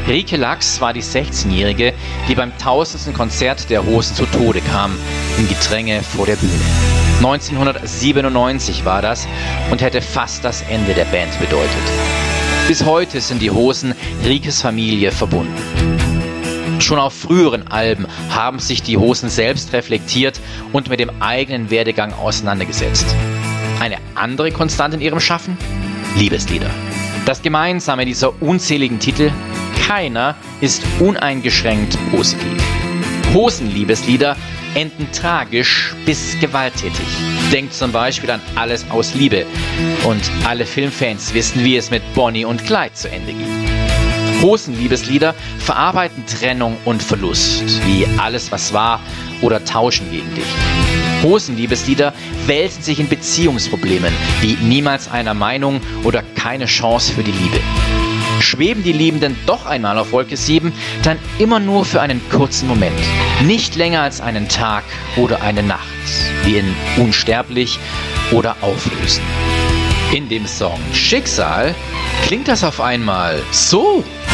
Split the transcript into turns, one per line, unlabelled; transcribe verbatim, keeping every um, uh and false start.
Rike Lachs war die sechzehnjährige, die beim tausendsten Konzert der Hosen zu Tode kam, im Gedränge vor der Bühne. neunzehnhundertsiebenundneunzig war das und hätte fast das Ende der Band bedeutet. Bis heute sind die Hosen Rikes Familie verbunden. Schon auf früheren Alben haben sich die Hosen selbst reflektiert und mit dem eigenen Werdegang auseinandergesetzt. Eine andere Konstante in ihrem Schaffen? Liebeslieder. Das Gemeinsame dieser unzähligen Titel: keiner ist uneingeschränkt positiv. Hosen-Liebeslieder enden tragisch bis gewalttätig. Denkt zum Beispiel an Alles aus Liebe. Und alle Filmfans wissen, wie es mit Bonnie und Clyde zu Ende ging. Hosen-Liebeslieder verarbeiten Trennung und Verlust, wie Alles, was war oder Tauschen gegen dich. Hosen-Liebeslieder wälzen sich in Beziehungsproblemen, wie Niemals einer Meinung oder Keine Chance für die Liebe. Schweben die Liebenden doch einmal auf Wolke sieben, dann immer nur für einen kurzen Moment. Nicht länger als einen Tag oder eine Nacht, wie in Unsterblich oder Auflösen. In dem Song Schicksal klingt das auf einmal so.